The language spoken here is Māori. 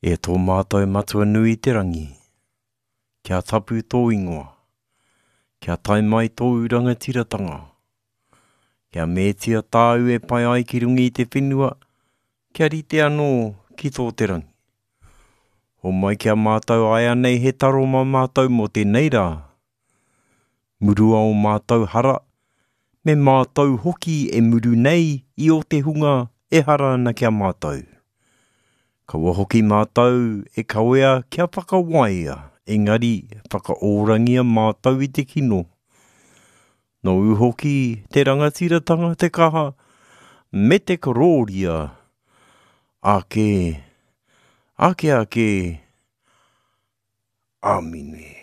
E tō mātou matua nui te rangi. Kia tapu tō ingoa. Kia tai mai tō rangatiratanga. Kia mētia tāu e pai ai ki rungi i te whenua. Kia rite anō ki tō te rangi. O mai kia mātou ai anei he taro mā mātou mo tēnei rā. Murua o mātou hara. Me mātou hoki e muru nei i o te hunga e hara ana kia mātou. Kaua hoki mātou e kawea kia whakawaia, engari whakaorangia mātou i te kino. No uhoki te rangatiratanga te kaha, me te karoria, ake, amine.